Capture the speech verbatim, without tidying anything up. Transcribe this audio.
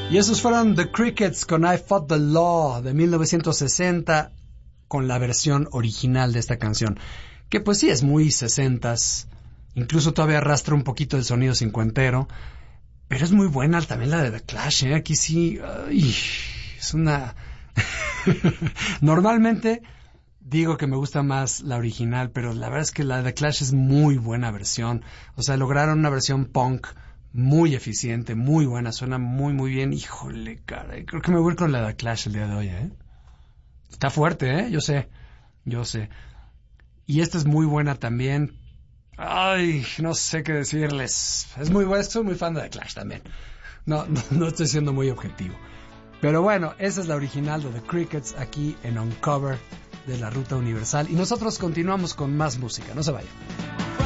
Y esos fueron The Crickets con I Fought the Law de mil novecientos sesenta, con la versión original de esta canción, que pues sí es muy sesentas, incluso todavía arrastra un poquito el sonido cincuentero, pero es muy buena también la de The Clash, ¿eh? Aquí sí, ay, es una... Normalmente digo que me gusta más la original, pero la verdad es que la de The Clash es muy buena versión. O sea, lograron una versión punk muy eficiente, muy buena, suena muy muy bien. Híjole, caray, creo que me voy con la de The Clash el día de hoy, ¿eh? Está fuerte, ¿eh? Yo sé, yo sé. Y esta es muy buena también. Ay, no sé qué decirles. Es muy buena, soy muy fan de The Clash también. No, no, no estoy siendo muy objetivo. Pero bueno, esa es la original de The Crickets aquí en Uncover de la Ruta Universal. Y nosotros continuamos con más música. No se vayan.